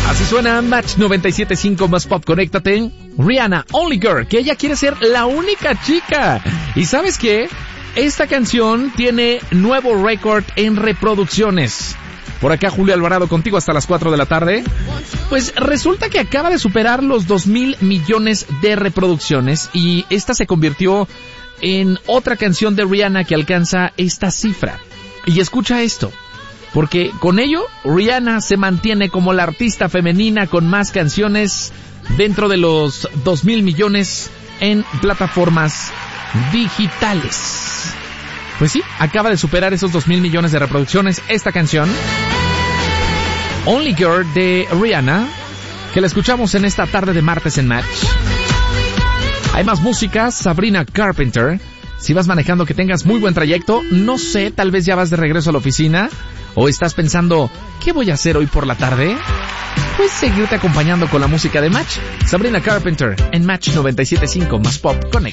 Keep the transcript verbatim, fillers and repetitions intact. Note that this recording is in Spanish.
Así suena Match noventa y siete punto cinco más pop. Conéctate. Rihanna, Only Girl, que ella quiere ser la única chica. ¿Y sabes qué? Esta canción tiene nuevo récord en reproducciones. Por acá Julio Alvarado contigo hasta las cuatro de la tarde. Pues resulta que acaba de superar los dos mil millones de reproducciones y esta se convirtió en otra canción de Rihanna que alcanza esta cifra. Y escucha esto, porque con ello Rihanna se mantiene como la artista femenina con más canciones dentro de los dos mil millones en plataformas digitales. Pues sí, acaba de superar esos dos mil millones de reproducciones esta canción Only Girl de Rihanna, que la escuchamos en esta tarde de martes en Match. Hay más música. Sabrina Carpenter. Si vas manejando, que tengas muy buen trayecto. No sé, tal vez ya vas de regreso a la oficina o estás pensando, ¿qué voy a hacer hoy por la tarde? Pues seguirte acompañando con la música de Match. Sabrina Carpenter en Match noventa y siete punto cinco más pop. Conecta.